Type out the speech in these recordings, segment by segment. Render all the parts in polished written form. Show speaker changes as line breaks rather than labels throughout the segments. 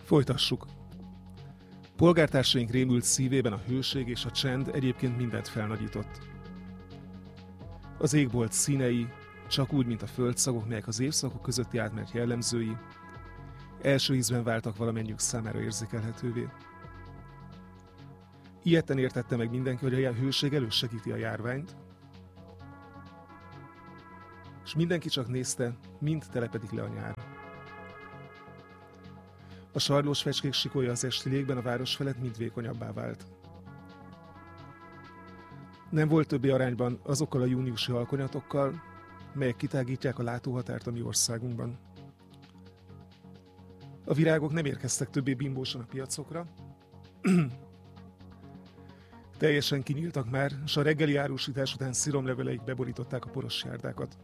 Folytassuk. Polgártársaink rémült szívében a hőség és a csend egyébként mindent felnagyított. Az égbolt színei, csak úgy, mint a földszagok, melyek az évszakok közötti átmenet jellemzői, első ízben váltak valamennyiük számára érzékelhetővé. Ilyetten értette meg mindenki, hogy a hőség elősegíti a járványt, és mindenki csak nézte, mind telepedik le a nyár. A sarlós fecskék sikolja az esti légben a város felett mind vékonyabbá vált. Nem volt többé arányban azokkal a júniusi alkonyatokkal, melyek kitágítják a látóhatárt a mi országunkban. A virágok nem érkeztek többé bimbósan a piacokra, teljesen kinyíltak már, s a reggeli árusítás után sziromleveleik beborították a poros járdákat.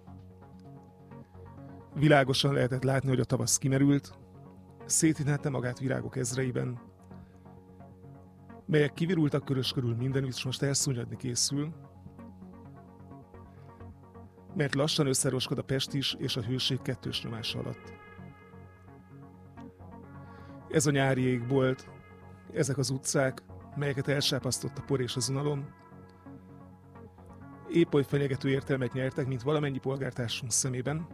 Világosan lehetett látni, hogy a tavasz kimerült, szétinálta magát virágok ezreiben, melyek kivirultak körös körül mindenütt, és most elszúnyadni készül, mert lassan összeroskod a Pest is és a hőség kettős nyomás alatt. Ez a nyári égbolt, ezek az utcák, melyeket elsápasztott a por és az unalom, épp oly fenyegető értelmet nyertek, mint valamennyi polgártársunk szemében,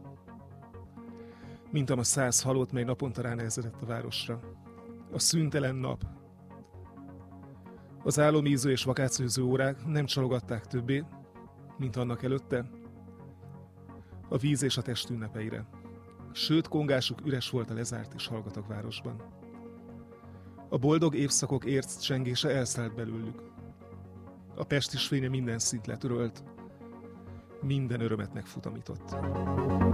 mint a 100 halott, mely naponta ránehezedett a városra. A szüntelen nap. Az álomíző és vakációzó órák nem csalogatták többé, mint annak előtte, a víz és a test ünnepeire. Sőt, kongásuk üres volt a lezárt és hallgatag városban. A boldog évszakok érc csengése elszállt belőlük. A pestis fénye minden szint letörölt, minden örömet megfutamított.